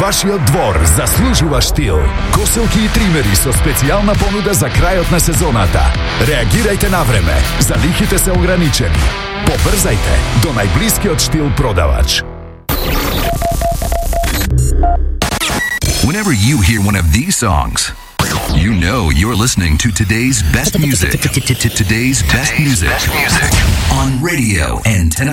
Вашиот двор заслужува штил. Коселки и тримери со специјална понуда за крајот на сезоната. Реагирајте на време. Залихите се ограничени. Побрзајте до најблискиот штил продавач. Whenever you hear one of these songs, you know you're listening to today's best music. Today's best music on Radio Antenna